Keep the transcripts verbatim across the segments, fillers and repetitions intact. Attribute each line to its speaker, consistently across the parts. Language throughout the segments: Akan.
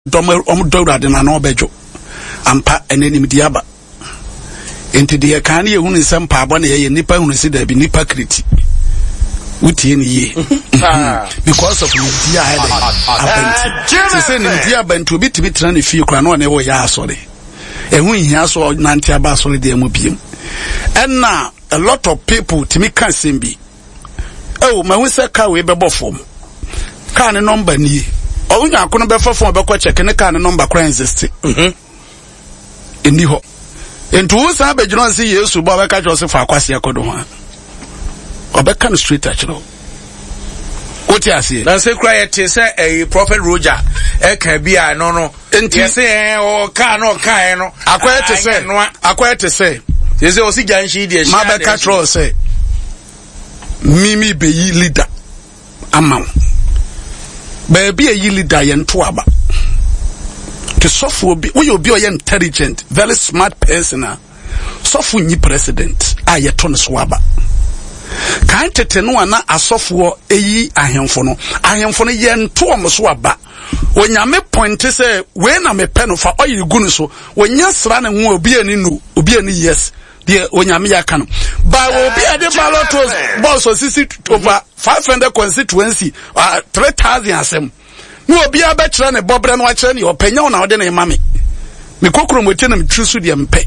Speaker 1: dom om dora de na no bejo ampa enenim diaba enti de kan ye hunu nsem pa abo na ye nipa hunu si da bi nipa kriti utie ni ye because of media head say media bantu bi tibi tran na fie kura no na wo ya asore ehun hia so nanti aba asore de mu biem and na a lot of people timi kan sembi oh ma hu se ka we be bofom ka ne number ni o nya akono be fafon be ko check ne ka ne number kra exist mhm eni ho entu sa be jino se Yesu bo be ka jo se fa akwase akodo ho obeka no straight achiro oti ase
Speaker 2: na se kra yete se eh prophet Roger e ka bia no no enti se eh o ka no ka e no
Speaker 1: akwete se akwete se
Speaker 2: se o si janshi de
Speaker 1: ma be ka tro se mimi be yi leader amaw baby a yi leader ye nto aba to sofo bi we obi o ye intelligent very smart person sofo nyi president a ye to no so aba kan tete no ana asofo eyi ahemfo no ahemfo no ye nto o so aba onyame point say we na me pe no fa oyi gu no so wonya sra na hu obi ani no obi ani yes de onyame ya ka no ba obi ade ballotos boss osisi over five hundred constituency uh, three thousand asem no obi aba kire ne bobre no a kire ne opanya na ode na imame me kokoro motie na metrusu de mpe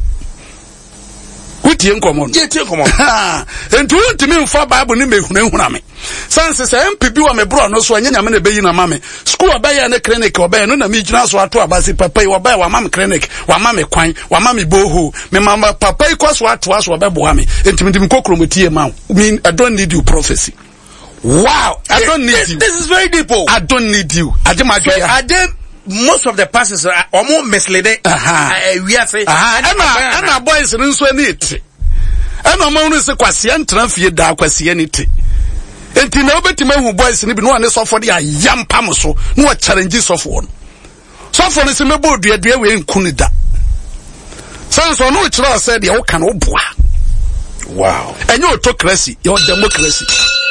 Speaker 1: utie nkomo
Speaker 2: ye tie nkomo
Speaker 1: entu ntimi mfa bible ni mehunahuna me sanse se M P B wa me bro no so anyanya me na beyi na mame school obaya na clinic obaya no na me gina so ato abase papa yi obaya wa mame clinic wa mame kwan wa mame boho me mama papa yi kwaso ato aso obebo ame entimi ndim kokoro motie ma me I don't need you prophecy. Wow, I don't need
Speaker 2: this,
Speaker 1: you.
Speaker 2: This is very deep. Oh.
Speaker 1: I don't need you. I so
Speaker 2: are they, most of the pastors are almost misleading.
Speaker 1: Uh-huh.
Speaker 2: Uh, we are saying,
Speaker 1: uh-huh. And our boys in so neat. And our man is a quasian transfer da quasianity. And to nobody who boys in no one is for the young pamoso, no challenges of one. So for this, my board, dear, dear, we in Kunida. Sounds on which law said the old can obwa.
Speaker 2: Wow.
Speaker 1: And your autocracy, your democracy.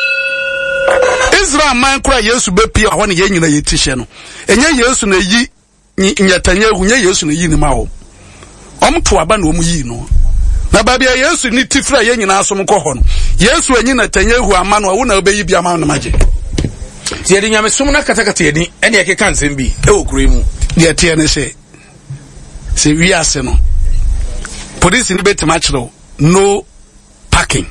Speaker 1: Israel man kura Yesu be pia ho ne yenyina yetishe no enye Yesu na yi nyatanya hu nye Yesu na yi ni ma wo omto aba na omuyi no na ba bia Yesu ni tifra yenyina asom ko ho no Yesu enyi na tanya hu ama no wo na obeyi bia ma no maje
Speaker 2: ti edi nyame som na katakata edi ene yake kan sem bi e okure mu
Speaker 1: de tie ne se se wi ase no police ni betima kiro no parking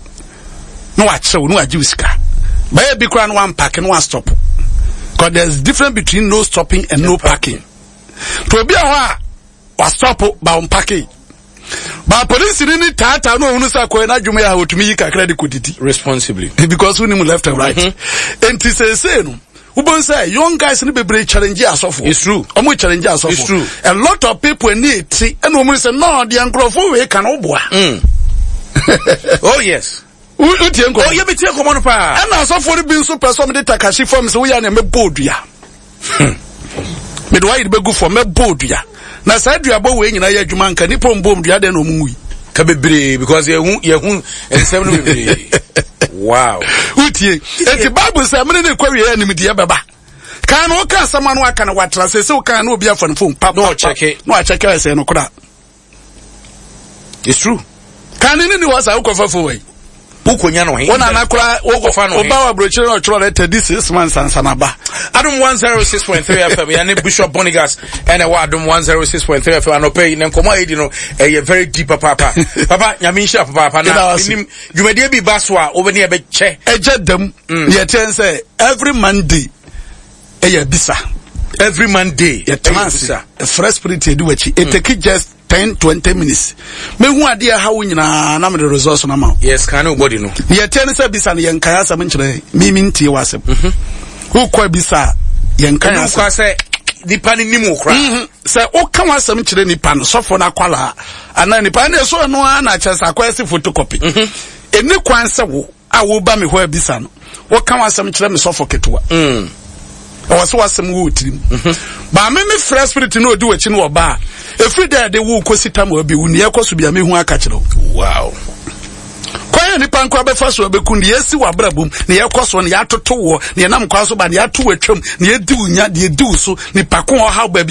Speaker 1: no a kiro no a jiwsika. By be crown one pack and one stop. Because there's difference between no stopping and no parking. To be a or stop by one parking. But police didn't tata no one say ko na dwuma ya otumi ka credit kudidi
Speaker 2: responsibly
Speaker 1: because we need left and right. And to say say no Ubon say young guys need be challenge asofo.
Speaker 2: It's true.
Speaker 1: Omo challenge asofo.
Speaker 2: It's true.
Speaker 1: A lot of people need see and we say no the ankrofo we can oboa.
Speaker 2: Oh yes.
Speaker 1: Oh,
Speaker 2: you be take common pa.
Speaker 1: And I saw for the being super some de takashi form so we are me board ya. Me do I be go for me board ya. Na say dua bo we nyina ya adwuma nka ni pom bom dua de no mui.
Speaker 2: Ka bebre because ye hu ye hu ensem no bebre. Wow.
Speaker 1: Utie. Eti Bible say me ne kwawe ya nim de beba. Kan no ka sama no aka na watra say say kan no obi afa no phone papa.
Speaker 2: No check it.
Speaker 1: No check it say no kura.
Speaker 2: It's true.
Speaker 1: Kan ni ni was akofa fo we.
Speaker 2: Ukonya no he
Speaker 1: ona nakura obawa brochire no chro let this month sansanaba
Speaker 2: Adom one oh six point three F M ya ne Bishop Bonigas and wa Adom one oh six point three F M anope ne nkomo edi no eh very deep papa papa nyame nhia papa na nim dwumade bi baso a obeni e be che
Speaker 1: ejedam ye ten say every Monday eh bisa
Speaker 2: every Monday
Speaker 1: ye bisa a fresh spirit edu wachi it take just ten twenty minutes me hu ade ha wo nyina na me resource na ma
Speaker 2: yes can nobody no
Speaker 1: ye ten say bisa ne yenkan asam nkyere mi mi ntie wasem who kwa bisa yenkan asam
Speaker 2: kwa say nipa ni nimu kra
Speaker 1: say o kan wasem nkyere nipa no sofo na kwala ana nipa na so no na chesa kwesi photocopy eni kwan se wo a wo ba me ho bisa no o kan wasem nkyere me sofo ketewa mm was wasem wo tirim ba me me fresh spirit no odi wachi no oba every day they will kosita mo bi uni ekoso bia me hu aka kire.
Speaker 2: Wow.
Speaker 1: Kwa kwan nipa nkwa be fa so be kun de yesi wa brabum ne ye koso ne ya toto wo ne nam kwa so ba ne ya to atwam ne ye di unya de di so nipa ko ha ba